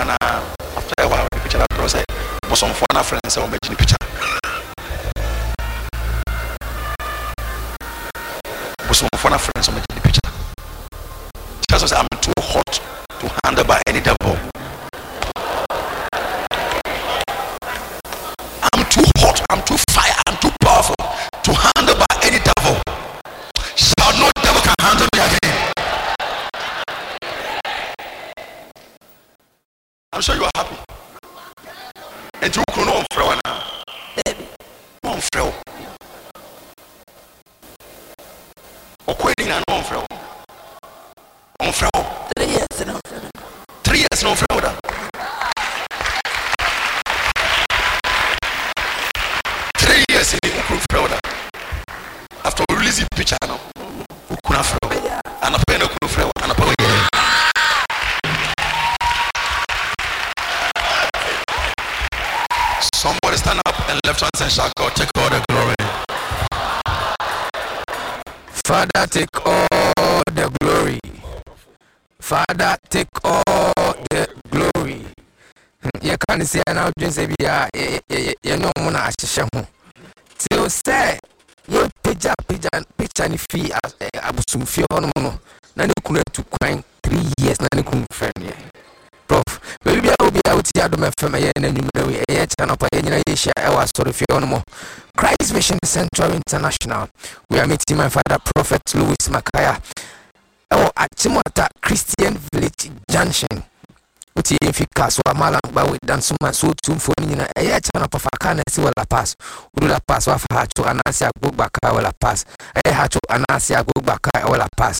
na after a while the picture that say but some foreign friends say make the picture but some foreign friends make the picture Jesus say I'm too hot to handle by any devil. I'm too hot, I'm too fire, I'm too powerful to handle by any devil. Shout, no devil can handle me again. I'm sure you are happy. And you can know from now. No frail. Or quitting and no frail. On frail. 3 years no frail. 3 years no frail. 3 years in the frail. After releasing picture now, who could have frail? And a pen of frail and a power. Somebody stand up and left hand and shout, God, take all the glory. Father, take all the glory. Father, take all the glory. You can't see an audience, you know, when I shall till say, you picture and fee as Abusum Fiono. Nani couldn't to crying 3 years, Nani couldn't friend. Prof, maybe I will be out here to my family and you know, a channel by any Asia. I was sorry for no more. Christ Vision Central International. We are meeting my father, Prophet Louis Makaya. Our Achimota Christian Village Junction. Which if you cast or malang, but we done so much so too for me. A channel of a can see what I pass. Would I pass off her to Anasia go back? I will pass. I had to Anasia go back. I will pass.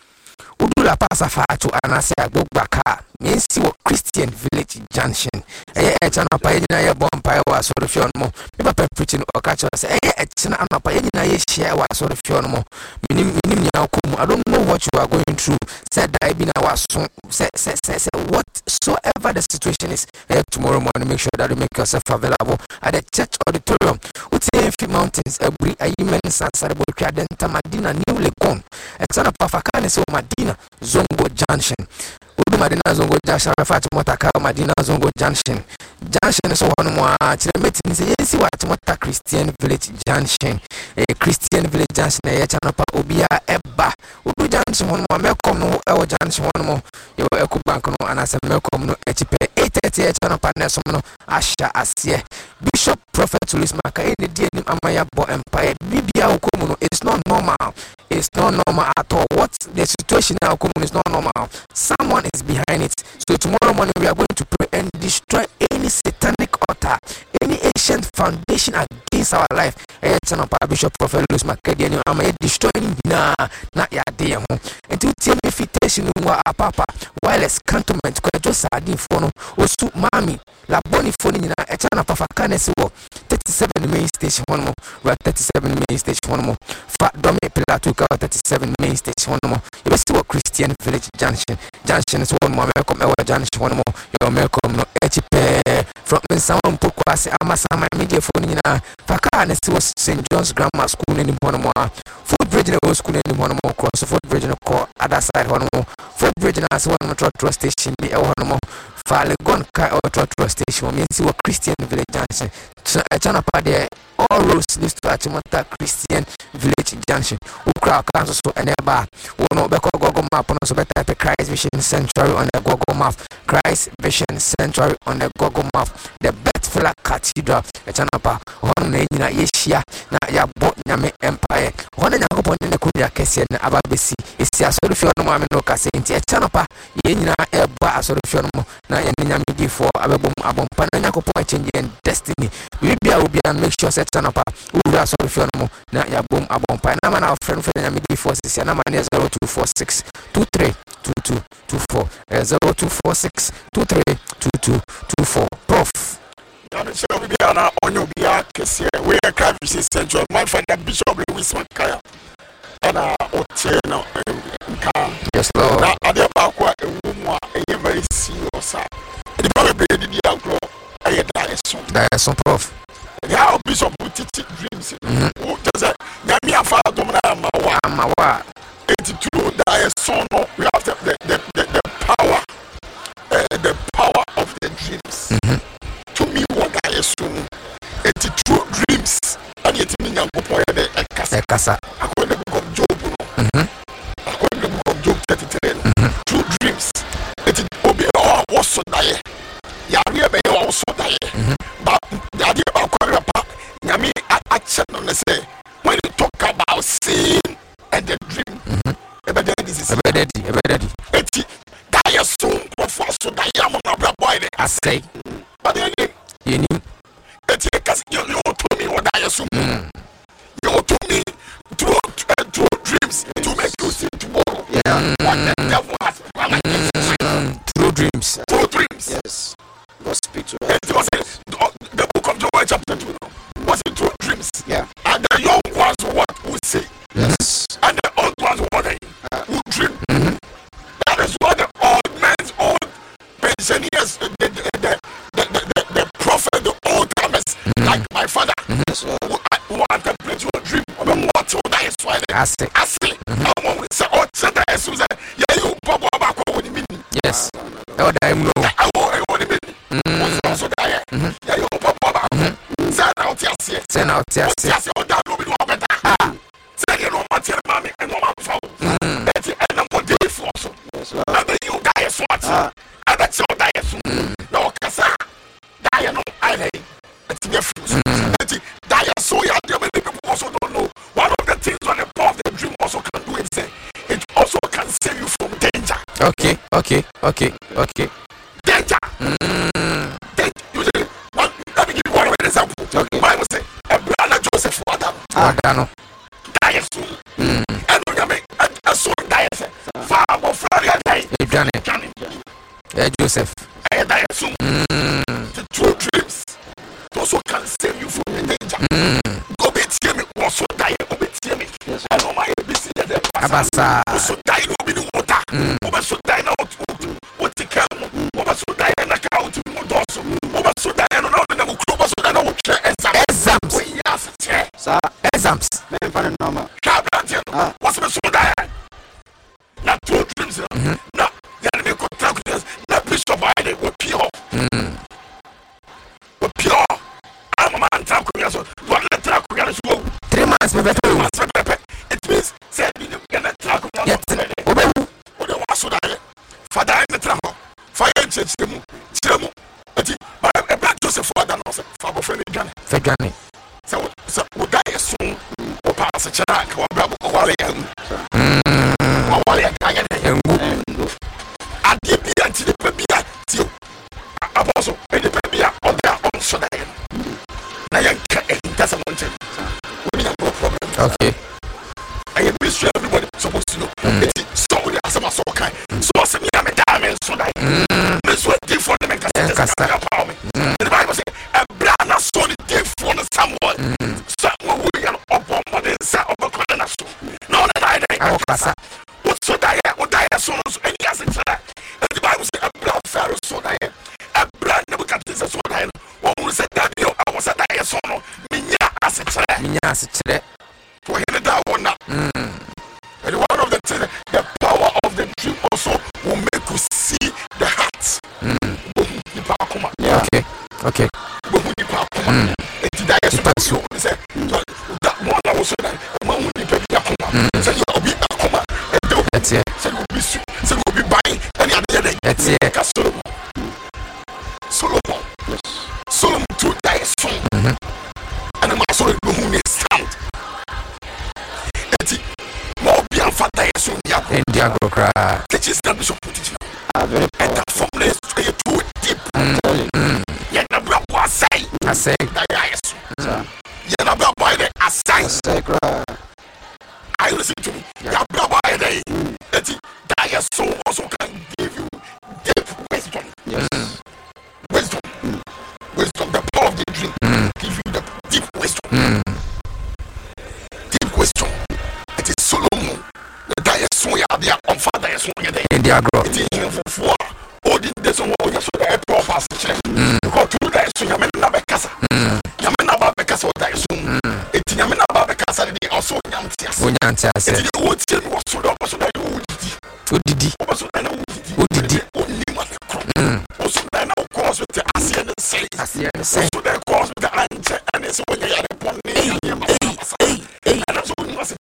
Udula pasa fa to Anasia go back. Means you Christian Village Junction. A channel by any bonfire was sort of your more. Never preaching or catch us. A channel by any share was sort of your more. Meaning, I don't know what you are going through. Said I been our song. Say whatsoever the situation is. Tomorrow morning, make sure that you make yourself available at the church auditorium. Uti Mountains, every immense Sansarabo Cadenta Madina, New Legon. Exana Pafakane so Madina, Zongo Junction. Udu Madina Zongo Junction, Rafat Motaka, Madina Zongo Junction. Junction is one more. Chilemetin say, yes, what Mota Christian Village Junction. A Christian Village Junction, a Chanapa Obia Eba. Udu Junction, one more, Melcom, no, our Junction, one more. Your Eco Bank, no, and as a Melcom, no, HP 830, Chanapa Nesono, Asha Asie. Bishop Prophet Louis Makaya, the DNA Amaya Bo Empire, Bibia Okumu, it's not normal. It's not normal at all. What the situation now is not normal. Someone is behind it. So tomorrow morning we are going to pray and destroy any satanic altar, any ancient foundation against our life. Bishop Prophet Louis Makaya, I'm destroying na ya dear. Until tell me fitation papa wireless cantonment just sardine phone osu mami la boni phone in a channel pafakane 37 main station one more. We are 37 main station one more. Fat Domi Pilato 37 main station one more. You will see what Christian Village Junction. Junction is one more. Welcome our junction one more. You're welcome no HP from someone Pukwasi Amasama media phone in a Fakane was St. John's Grammar School in one more. Food Bridge School in one more cross. Food Bridge call other side one more. Food Bridge as one more trust station be one more. Fale gon kai or trust station means you Christian Village Junction. Channel there all roads leads to Achimota Christian Village Junction. Ukra council so eneba. Wono beko Google map on so better Christ Vision Sanctuary on the Google map. Christ Vision Sanctuary on the Google map. The Bethel Cathedral. Chanapa one na yeshia na ya bo nyame empire. One na go ne kudia kese na ababesi. Esi asori no mame no kase nti chanapa ye nyina eba asori no na ye nyame gi for abebom abompa na yakopon change destiny. We be and make sure set chanapa ura asori no na ya bom abompa na mana friend for nyame gi for sisi na mane 0246 23 2224 0246 23 2224 prof. So we are on your beer, we are Christ Vision Central. My father Bishop Louis Makaya. And Oteno. Yes, Lord. I did about what a woman, a very serious. The Bible did the outlaw. I had that is so prof. How Bishop put it dreams. Who does that? Yamia Father, Mawa. 82, that is so no. We have the power. The power of Kasa. According to the book of Job, according to the book of Job 33, two dreams. It is obi was so die. Yari be was so die. But the idea about Korapa, Yami action on the say when you talk about sin and the dream. Ebededi. Eti die soon for so die am na boy dey. I say. But then Yeni. Eti cause you to me what die soon. You to me through dreams to make you see tomorrow. Yeah. What the devil has Through dreams. Through dreams. Yes. God speak to us. It was the book of Joel chapter 2. Was it through dreams? Yeah. And the young ones what we say. Yes. And the old ones what they who dream. That is what the old men's old pensioners, the prophet, the old timers, like my father, who contemplate your dream. What you die is why I say. I want to say, oh, Susan, yeah, you Bobo back with me. Yes. Oh, I know. I want to be also die. Yeah, you Bobo back. Send out yes. Yes, you don't know me better. Say you know what your mommy and no man found. That's it, and I'm going to do it for so. And then you die as what? And that's your die as no, Cassa. Die no, I lay. It's your fruit. Die so you have many people also don't know. One of the things on the part of the dream also can do it. Say it also can save you from danger. Okay. Danger. Usually, let me give you one example. Okay. Bible say, a brother Joseph Adano. Die soon. And you make a soon die. Far more Friday die. Joseph. I die soon. The true dreams also can save you from the danger. Go be me also die. Go be me. I know my ABC. Abasa. Also die no be the water. Also die now. What the camera? Also die na count mo doso. Also die no na mo club. Also die no exams. Yes, sir. Exams. Men find normal. What's the so die? Not two dreams. No. The enemy contractors. Not bishop by the pure. Pure. I'm a man talk with us. What the talk with us? 3 months, maybe 2 months. It means said you can talk with us. What the was so die? Father in the travel. Fire church them. But a black Joseph father no for friend again. Fegani. So we die soon. O pass a check or bravo or wale. I give me until the premier till Apostle and the premier on their own so that that's a mountain. We have no problem. Okay. I am sure everybody supposed to know. So we have some so kind. So I say I'm a diamond so that this was different than the Bible says a brother son is different than someone. Someone we are up on the side of the corner. No, that what's so that what die so and yes it's that. The Bible says a brother Pharaoh so that a brother Nebuchadnezzar so that one who said that I was a die so no minya as it's for him that one. And one of the things, the power of the dream also will make you see the heart. Okay. That's it. That's it. Solomon to die soon. And I'm also who sound. More be a father soon. India go cry. That is not so put it. And that from this too deep. Yet the blood was say. I say. Yet the blood by the aside. I listen to me. The blood by the that soul also can give you deep wisdom. Yes. Wisdom, the power of the dream. Give you the deep wisdom. Deep wisdom. It is Solomon. The dire soon they are on father soon. India grow. It is here for all the days on all your so the prophets. Because through that soon you may never casa. You may never be casa die soon. It you may never be casa they also yantias. It is what tell me what so that you Udidi. Also then of course with the ASEAN say. So that cause with the answer and it's when you are upon and that's what you must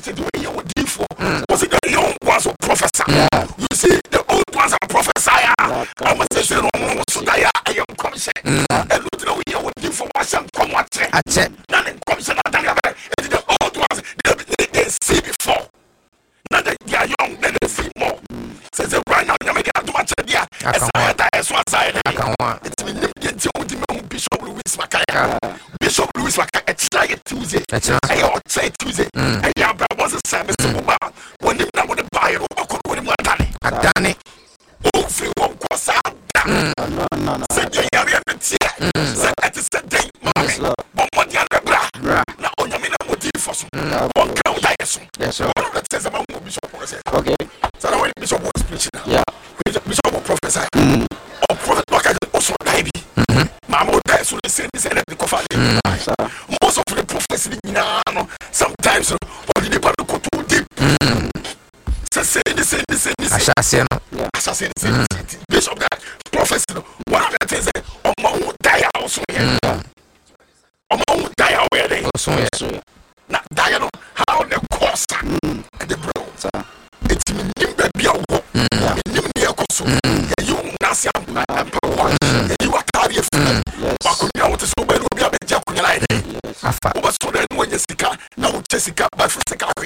Daya, I am commission. And look at you would give for myself. Come watch it. I check. None in commission. And the old ones they see before. Now that they are young, they see more. Says right now, you make it too much idea. As I one side, I can want. It's been the Bishop Louis Macaya. Bishop Louis Macaya, it's like Tuesday. I ought say Tuesday. I have was a service when they want to buy it over with him. I done it. Oh, free one course out. No. Said you are said at the same day, Mammy. But what the other bra. Now, on your minute motive for some. One count, yes, sir. One of the says about Bishop was okay. So I went Bishop was preaching. Yeah. Bishop will prophesy. Or prophet Baka also die. Mamma dies with the same the coffee. Most of the prophecy, sometimes, or the Bible go too deep. Say assassin. Bishop that prophecy. One of the things that Omo die also here. Omo die away there. Now die how the course and the bro. It's me baby a walk. Me near koso. You nasi am power. You are carry a friend. But when you want to so bad, we have a jack on your line. Afa. What's to the when Jessica? Now Jessica, but for Jessica, we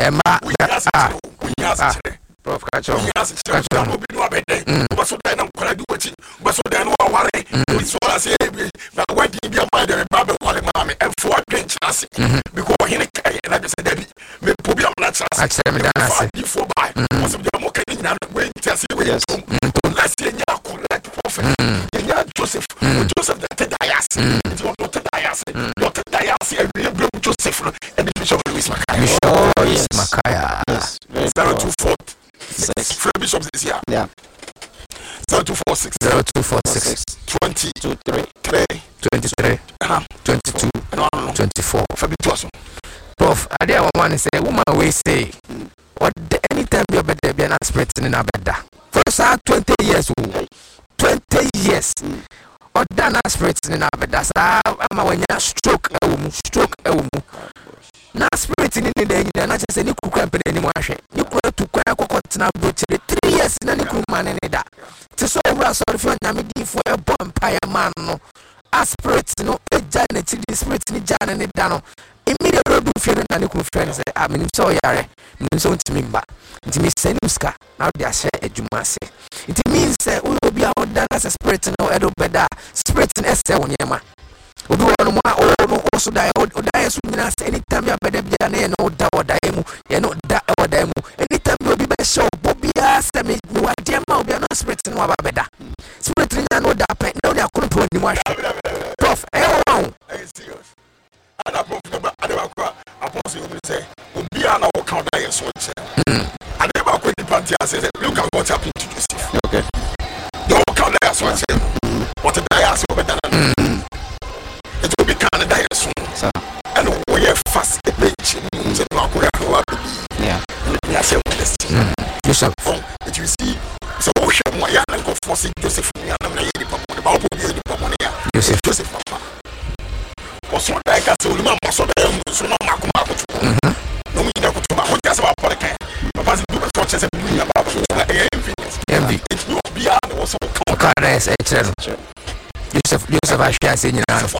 have Prof. Catch on. Catch on. What's so then I'm going to do it. What's so then I worry. So I say, but when you be a mother, Bible, and for a drink, because he and I just said, me put your nuts. I said, before by most of them okay now when test you last year you collect prophet. Joseph, Joseph the Dias, not the Dias, not the Dias, and Joseph and the Bishop Louis Macaya. Bishop Louis Macaya. 024 6 bishops this year. Yeah. 0246 23 22 24. Prof, I dare one to say, woman, we say, what anytime you're better, be an aspirant in a better. First, 20 years old, 20 years. Or done aspirant in a better. I'm when you stroke a na spirit in the day, not just any cook anymore. You could to quite a 3 years in any cool man in that. To so rush or for Namidi for a vampire man. Aspirate no a giant spirit in the Jan and the Dano. Immediately feeling and you could friends. I mean, so yare, so to me back. It means Senuska, now they are share a Jumasi. It means we will be out done as a spirit no edo beda, spirit in Esther on Yama. We do also die or die as we ask anytime you are better than no doubt or diamu, you know that or diamu. Anytime you will be best show, Bobby asked me, you are dear mouth, you are not spirit in our better. Spirit in no that pen, no, they are couldn't put anymore. Prof, I serious. And I suppose you will say, will be an hour count. I never quit the party. I said, look at what happened to Joseph. Okay. The whole count there, so I said, what did I ask over there? It will be kind of dire soon. And we are fast a bench. Yeah. I said, Joseph. But you see, so Ocean, my young uncle forcing Joseph. Joseph. Was one like I told him, so no just about politics. Because you do such as a about envy. It will be also Joseph, I shall say,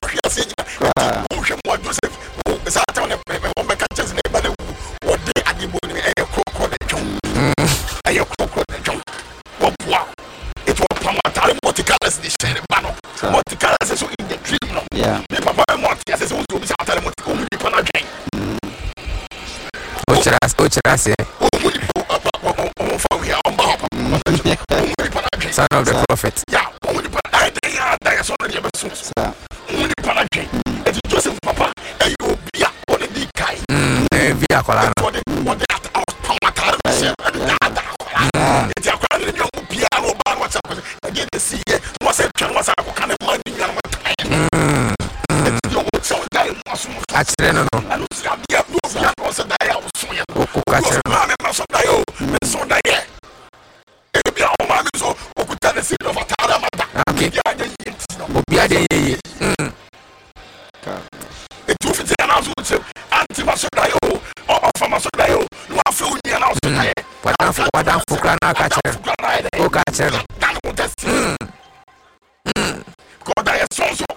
son of the prophet. Joseph Papa, and you be on the Kai. Via Colana. so